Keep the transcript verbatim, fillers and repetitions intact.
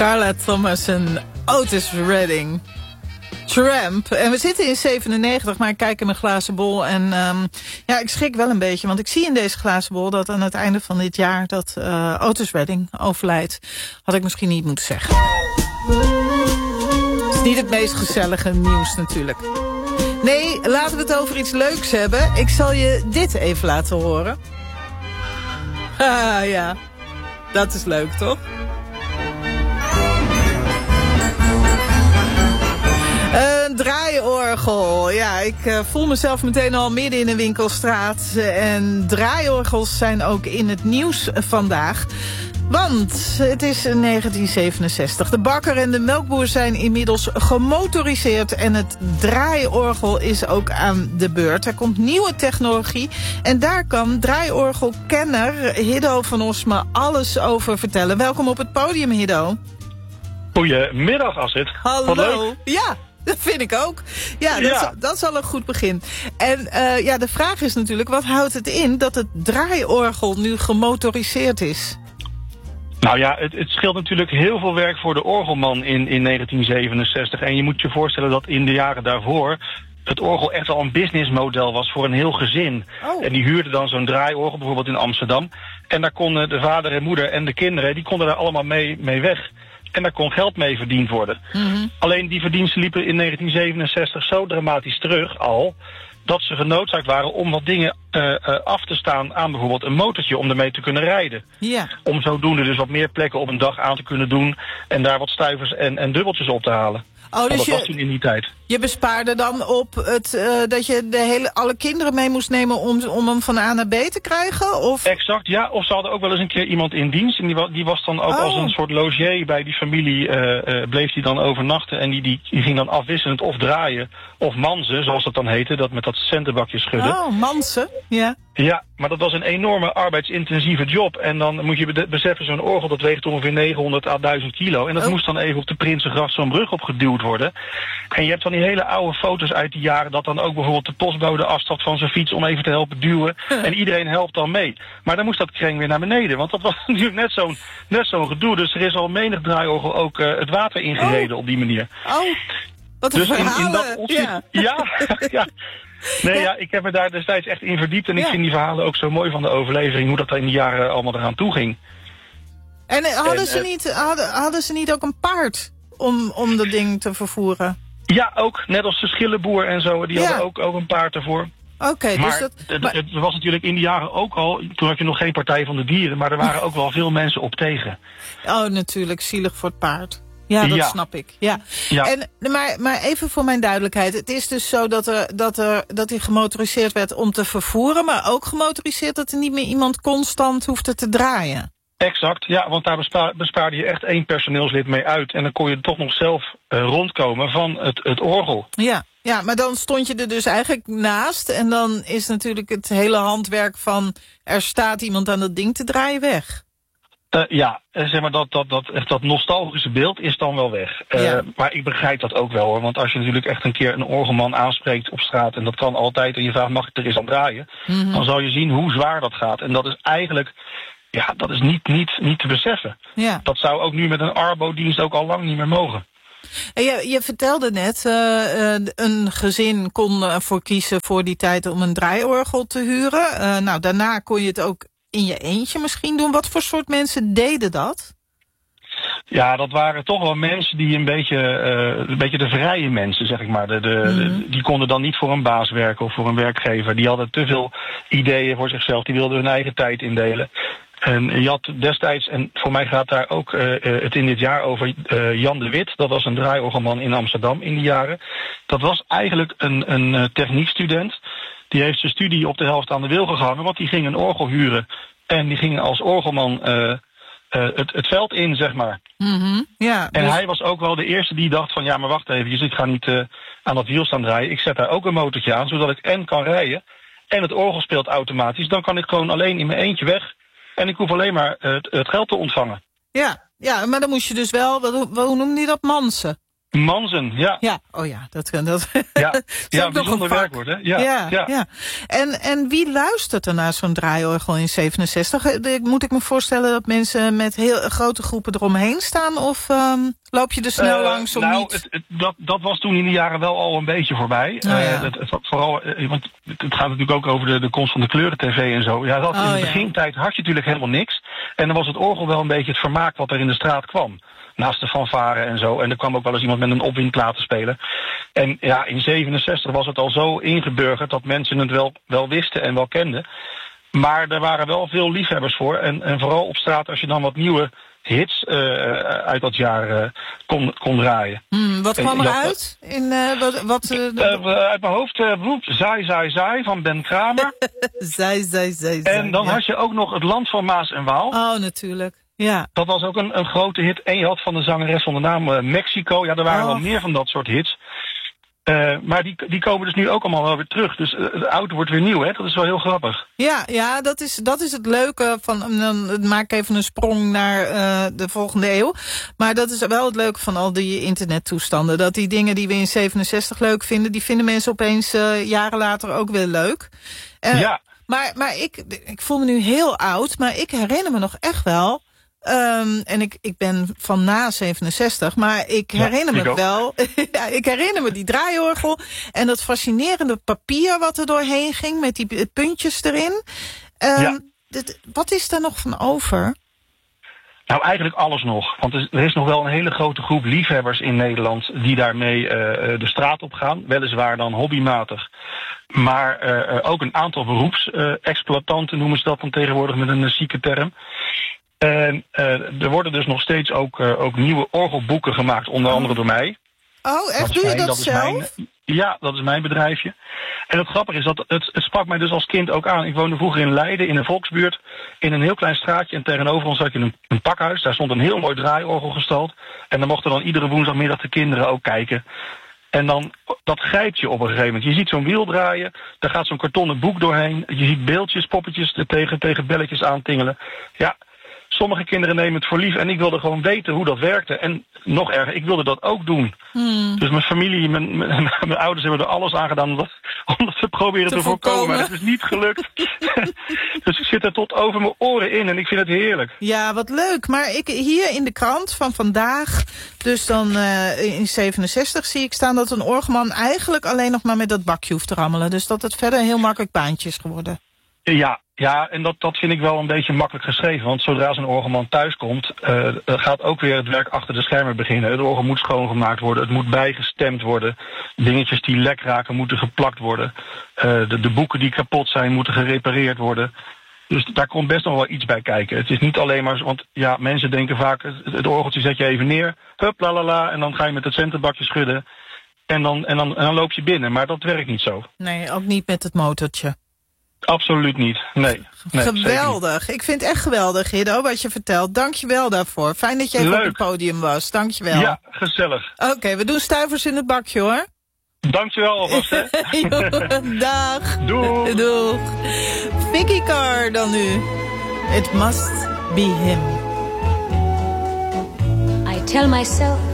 Carla Thomas en Otis Redding. Tramp. En we zitten in zevenennegentig, maar ik kijk in mijn glazen bol. En um, ja, ik schrik wel een beetje. Want ik zie in deze glazen bol dat aan het einde van dit jaar... dat uh, Otis Redding overlijdt. Had ik misschien niet moeten zeggen. Het is niet het meest gezellige nieuws natuurlijk. Nee, laten we het over iets leuks hebben. Ik zal je dit even laten horen. Ah ja, dat is leuk toch? Een draaiorgel. Ja, ik uh, voel mezelf meteen al midden in een winkelstraat. En draaiorgels zijn ook in het nieuws vandaag. Want het is negentien zevenenzestig. De bakker en de melkboer zijn inmiddels gemotoriseerd. En het draaiorgel is ook aan de beurt. Er komt nieuwe technologie. En daar kan draaiorgelkenner Hiddo van Osma alles over vertellen. Welkom op het podium, Hiddo. Goedemiddag, Astrid. Hallo. Ja. Dat vind ik ook. Ja, dat, ja. Is, dat is al een goed begin. En uh, ja, de vraag is natuurlijk, wat houdt het in dat het draaiorgel nu gemotoriseerd is? Nou ja, het, het scheelt natuurlijk heel veel werk voor de orgelman in, in negentien zevenenzestig. En je moet je voorstellen dat in de jaren daarvoor het orgel echt al een businessmodel was voor een heel gezin. Oh. En die huurden dan zo'n draaiorgel, bijvoorbeeld in Amsterdam. En daar konden de vader en moeder en de kinderen, die konden daar allemaal mee, mee weg. En daar kon geld mee verdiend worden. Mm-hmm. Alleen die verdiensten liepen in negentien zevenenzestig zo dramatisch terug al, dat ze genoodzaakt waren om wat dingen uh, uh, af te staan aan bijvoorbeeld een motortje om ermee te kunnen rijden. Ja. Om zodoende dus wat meer plekken op een dag aan te kunnen doen en daar wat stuivers en, en dubbeltjes op te halen. Oh, dus dat je, was toen in die tijd. Je bespaarde dan op het, uh, dat je de hele, alle kinderen mee moest nemen om, om hem van A naar B te krijgen? Of? Exact, ja. Of ze hadden ook wel eens een keer iemand in dienst. En die, wa die was dan ook oh. als een soort logier bij die familie. Uh, uh, bleef die dan overnachten. En die, die, die ging dan afwisselend of draaien of manzen, zoals dat dan heette. Dat met dat centenbakje schudden. Oh, mansen, ja. Ja, maar dat was een enorme arbeidsintensieve job. En dan moet je beseffen, zo'n orgel dat weegt ongeveer negenhonderd à duizend kilo. En dat oh. moest dan even op de Prinsengracht zo'n brug opgeduwd worden. En je hebt dan die hele oude foto's uit die jaren dat dan ook bijvoorbeeld de postbode afstapt van zijn fiets om even te helpen duwen. Huh. En iedereen helpt dan mee. Maar dan moest dat kreng weer naar beneden. Want dat was natuurlijk net zo'n net zo'n gedoe. Dus er is al menig draaiorgel ook uh, het water ingereden oh. op die manier. Oh, wat een dus verhalen. In, in dat opzicht, ja. ja, ja. Nee, ja. ja, ik heb me daar destijds echt in verdiept. En ik ja. vind die verhalen ook zo mooi van de overlevering, hoe dat er in die jaren allemaal eraan toe ging. En hadden, en, ze, uh, niet, hadden, hadden ze niet ook een paard om, om dat ding te vervoeren? Ja, ook. Net als de schillenboer en zo. Die ja. hadden ook, ook een paard ervoor. Oké, okay, dus dat... Het, maar... het was natuurlijk in die jaren ook al, toen had je nog geen Partij van de Dieren, maar er waren ook wel veel mensen op tegen. Oh, natuurlijk. Zielig voor het paard. Ja, dat ja. snap ik. Ja. ja. En, maar, maar even voor mijn duidelijkheid. Het is dus zo dat, er, dat, er, dat hij gemotoriseerd werd om te vervoeren, maar ook gemotoriseerd dat er niet meer iemand constant hoefde te draaien. Exact, ja, want daar bespa bespaarde je echt één personeelslid mee uit. En dan kon je toch nog zelf uh, rondkomen van het, het orgel. Ja, ja, maar dan stond je er dus eigenlijk naast. En dan is natuurlijk het hele handwerk van er staat iemand aan dat ding te draaien weg. Uh, ja, zeg maar dat, dat, dat, echt dat nostalgische beeld is dan wel weg. Uh, ja. Maar ik begrijp dat ook wel hoor. Want als je natuurlijk echt een keer een orgelman aanspreekt op straat, en dat kan altijd, en je vraagt mag ik er eens aan draaien, mm-hmm. dan zal je zien hoe zwaar dat gaat. En dat is eigenlijk... Ja, dat is niet, niet, niet te beseffen. Ja. Dat zou ook nu met een Arbo-dienst ook al lang niet meer mogen. En je, je vertelde net, uh, uh, een gezin kon ervoor kiezen voor die tijd om een draaiorgel te huren. Uh, nou, daarna kon je het ook in je eentje misschien doen. Wat voor soort mensen deden dat? Ja, dat waren toch wel mensen die een beetje, uh, een beetje de vrije mensen, zeg ik maar. De, de, mm-hmm. de, die konden dan niet voor een baas werken of voor een werkgever. Die hadden te veel ideeën voor zichzelf. Die wilden hun eigen tijd indelen. En je had destijds, en voor mij gaat daar ook uh, het in dit jaar over, uh, Jan de Wit. Dat was een draaiorgelman in Amsterdam in die jaren. Dat was eigenlijk een, een uh, techniekstudent. Die heeft zijn studie op de helft aan de wil gehangen, want die ging een orgel huren. En die ging als orgelman uh, uh, het, het veld in, zeg maar. Mm-hmm. Ja, en dus... hij was ook wel de eerste die dacht van, ja, maar wacht even, ik ga niet uh, aan dat wiel staan draaien. Ik zet daar ook een motortje aan, zodat ik en kan rijden en het orgel speelt automatisch. Dan kan ik gewoon alleen in mijn eentje weg. En ik hoef alleen maar het, het geld te ontvangen. Ja, ja, maar dan moest je dus wel, wat, hoe noemde je dat, mansen? Manzen, ja. Ja, oh ja, dat kan dat. Ja, ja nog bijzonder werkwoord, hè? Ja, ja, ja. ja. En, en wie luistert er naar zo'n draaiorgel in zevenenzestig? Moet ik me voorstellen dat mensen met heel grote groepen eromheen staan? Of um, loop je er snel uh, langs om nou, niet... Het, het, dat, dat was toen in die jaren wel al een beetje voorbij. Oh, ja. uh, het, het, vooral, uh, want het gaat natuurlijk ook over de, de komst van de kleuren-tv en zo. Ja, dat, oh, in de ja. begintijd had je natuurlijk helemaal niks. En dan was het orgel wel een beetje het vermaak wat er in de straat kwam. Naast de fanfare en zo. En er kwam ook wel eens iemand met een opwindplaat te spelen. En ja, in zevenenzestig was het al zo ingeburgerd dat mensen het wel, wel wisten en wel kenden. Maar er waren wel veel liefhebbers voor. En, en vooral op straat als je dan wat nieuwe hits uh, uit dat jaar uh, kon, kon draaien. Hmm, wat kwam eruit? In, uh, wat, wat, uh, uh, uit mijn hoofd, uh, roep, Zaai, Zaai, Zaai van Ben Kramer. Zaai, Zaai, Zaai. En dan ja. had je ook nog Het Land van Maas en Waal. Oh, natuurlijk. Ja. Dat was ook een, een grote hit. En je had van de zangeres van de naam uh, Mexico. Ja, er waren oh. wel meer van dat soort hits. Uh, maar die, die komen dus nu ook allemaal wel weer terug. Dus uh, het oude wordt weer nieuw, hè? Dat is wel heel grappig. Ja, ja dat, is, dat is het leuke van... Dan maak ik even een sprong naar uh, de volgende eeuw. Maar dat is wel het leuke van al die internettoestanden. Dat die dingen die we in zevenenzestig leuk vinden... die vinden mensen opeens uh, jaren later ook weer leuk. Uh, ja. Maar, maar ik, ik voel me nu heel oud. Maar ik herinner me nog echt wel... Um, en ik, ik ben van na zevenenzestig, maar ik herinner ja, me wel... ja, ik herinner me die draaiorgel en dat fascinerende papier wat er doorheen ging... met die puntjes erin. Um, ja. dit, wat is daar nog van over? Nou, eigenlijk alles nog. Want er is nog wel een hele grote groep liefhebbers in Nederland... die daarmee uh, de straat op gaan. Weliswaar dan hobbymatig. Maar uh, ook een aantal beroepsexploitanten noemen ze dat dan tegenwoordig met een zieke term... En uh, er worden dus nog steeds ook, uh, ook nieuwe orgelboeken gemaakt, onder andere door mij. Oh, echt? Doe je dat, dat zelf? Mijn, ja, dat is mijn bedrijfje. En het grappige is, dat het, het sprak mij dus als kind ook aan. Ik woonde vroeger in Leiden, in een volksbuurt, in een heel klein straatje. En tegenover ons had je een, een pakhuis. Daar stond een heel mooi draaiorgel gestald. En dan mochten dan iedere woensdagmiddag de kinderen ook kijken. En dan, dat grijpt je op een gegeven moment. Je ziet zo'n wiel draaien, daar gaat zo'n kartonnen boek doorheen. Je ziet beeldjes, poppetjes tegen, tegen belletjes aantingelen. Ja... Sommige kinderen nemen het voor lief en ik wilde gewoon weten hoe dat werkte. En nog erger, ik wilde dat ook doen. Hmm. Dus mijn familie, mijn, mijn, mijn ouders hebben er alles aan gedaan om dat, om dat te proberen te, te voorkomen. Maar het is niet gelukt. Dus ik zit er tot over mijn oren in en ik vind het heerlijk. Ja, wat leuk. Maar ik, hier in de krant van vandaag, dus dan uh, in zevenenzestig zie ik staan dat een orgelman eigenlijk alleen nog maar met dat bakje hoeft te rammelen. Dus dat het verder een heel makkelijk baantje is geworden. Ja, ja, en dat, dat vind ik wel een beetje makkelijk geschreven. Want zodra zo'n orgelman thuiskomt, uh, gaat ook weer het werk achter de schermen beginnen. Het orgel moet schoongemaakt worden, het moet bijgestemd worden. Dingetjes die lek raken moeten geplakt worden. Uh, de, de boeken die kapot zijn moeten gerepareerd worden. Dus daar komt best nog wel iets bij kijken. Het is niet alleen maar, want ja, mensen denken vaak, het, het orgeltje zet je even neer. Hup, la la la, en dan ga je met het centerbakje schudden. En dan, en, dan, en dan loop je binnen, maar dat werkt niet zo. Nee, ook niet met het motortje. Absoluut niet, nee. nee geweldig. Ik vind het echt geweldig, Hiddo, wat je vertelt. Dank je wel daarvoor. Fijn dat je even op het podium was. Dank je wel. Ja, gezellig. Oké, okay, we doen stuivers in het bakje, hoor. Dank je wel alvast, hè. Dag. Doeg. Doeg. Vicky Carr dan nu. It must be him. I tell myself